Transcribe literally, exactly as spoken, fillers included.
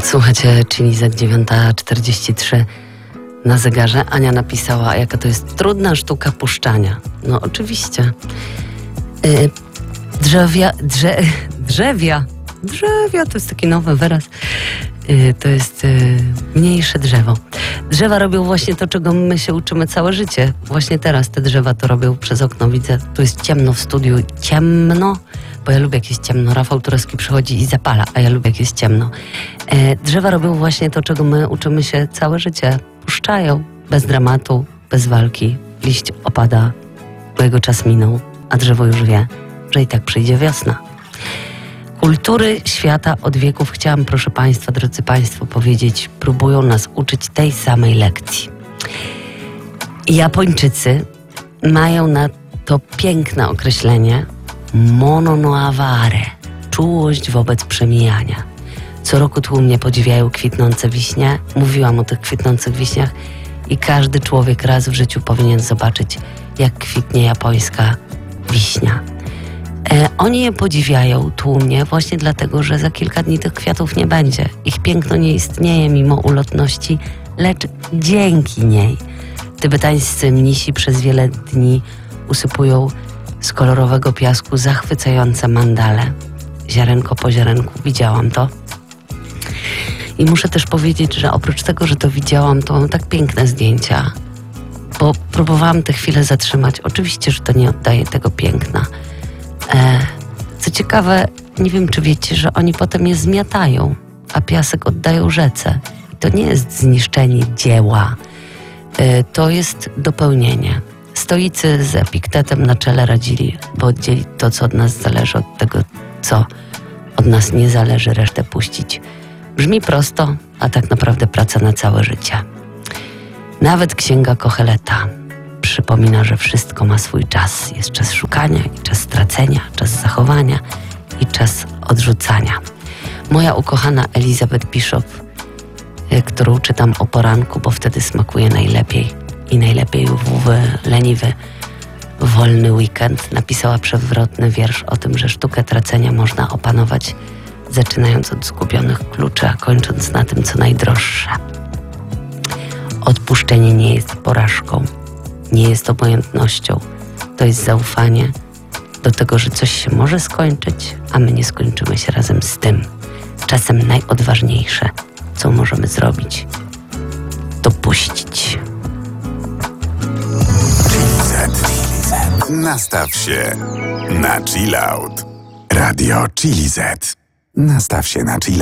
Słuchajcie, czyli za dziewiąta czterdzieści trzy na zegarze. Ania napisała, jaka to jest trudna sztuka puszczania. No oczywiście. Yy, drzewia, drze, drzewia, drzewia, to jest taki nowy wyraz. Yy, to jest yy, mniejsze drzewo. Drzewa robią właśnie to, czego my się uczymy całe życie. Właśnie teraz te drzewa to robią przez okno. Widzę, tu jest ciemno w studiu, ciemno, bo ja lubię jak jest ciemno. Rafał Turowski przychodzi i zapala, a ja lubię jak jest ciemno. E, drzewa robią właśnie to, czego my uczymy się całe życie. Puszczają bez dramatu, bez walki. Liść opada, bo jego czas minął, a drzewo już wie, że i tak przyjdzie wiosna. Kultury świata od wieków, chciałam, proszę Państwa, drodzy Państwo, powiedzieć, próbują nas uczyć tej samej lekcji. Japończycy mają na to piękne określenie mono no avare, czułość wobec przemijania. Co roku tłumnie podziwiają kwitnące wiśnie. Mówiłam o tych kwitnących wiśniach i każdy człowiek raz w życiu powinien zobaczyć, jak kwitnie japońska wiśnia. E, oni je podziwiają tłumnie właśnie dlatego, że za kilka dni tych kwiatów nie będzie. Ich piękno nie istnieje mimo ulotności, lecz dzięki niej. Tybetańscy mnisi przez wiele dni usypują z kolorowego piasku zachwycające mandale. Ziarenko po ziarenku widziałam to. I muszę też powiedzieć, że oprócz tego, że to widziałam, to mam tak piękne zdjęcia, bo próbowałam tę chwilę zatrzymać. Oczywiście, że to nie oddaje tego piękna. E, co ciekawe, nie wiem, czy wiecie, że oni potem je zmiatają, a piasek oddają rzece. I to nie jest zniszczenie dzieła, e, to jest dopełnienie. Stoicy z Epiktetem na czele radzili, by oddzielić to, co od nas zależy, od tego, co od nas nie zależy, resztę puścić. Brzmi prosto, a tak naprawdę praca na całe życie. Nawet księga Koheleta przypomina, że wszystko ma swój czas. Jest czas szukania i czas stracenia, czas zachowania i czas odrzucania. Moja ukochana Elizabeth Bishop, którą czytam o poranku, bo wtedy smakuje najlepiej i najlepiej w leniwy, wolny weekend, napisała przewrotny wiersz o tym, że sztukę tracenia można opanować, zaczynając od zgubionych kluczy, a kończąc na tym, co najdroższe. Odpuszczenie nie jest porażką, nie jest obojętnością. To jest zaufanie do tego, że coś się może skończyć, a my nie skończymy się razem z tym. Czasem najodważniejsze, co możemy zrobić, to puścić. Nastaw się na chill out. Radio Chili Z. Nastaw się na chill